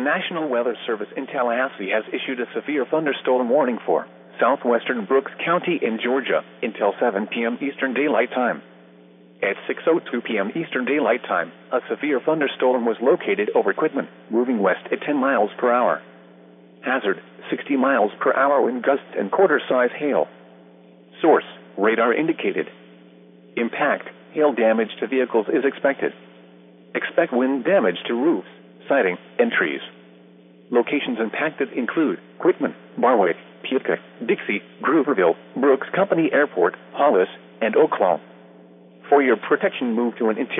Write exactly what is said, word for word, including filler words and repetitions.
National Weather Service in Tallahassee has issued a severe thunderstorm warning for southwestern Brooks County in Georgia until seven p.m. Eastern Daylight Time. At six oh two p.m. Eastern Daylight Time, a severe thunderstorm was located over Quitman, moving west at ten miles per hour. Hazard, sixty miles per hour wind gusts and quarter-size hail. Source, radar indicated. Impact, hail damage to vehicles is expected. Expect wind damage to roofs, siding, and trees. Locations impacted include Quitman, Barway, Pietka, Dixie, Grooverville, Brooks Company Airport, Hollis, and Oaklawn. For your protection, move to an interior